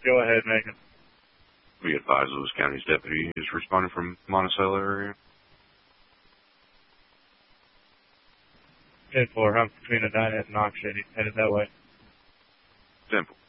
Go ahead, Megan. We advise Lewis County's deputy is responding from Monticello area. 10-4, I'm between Edina and Knox City, headed that way. 10-4.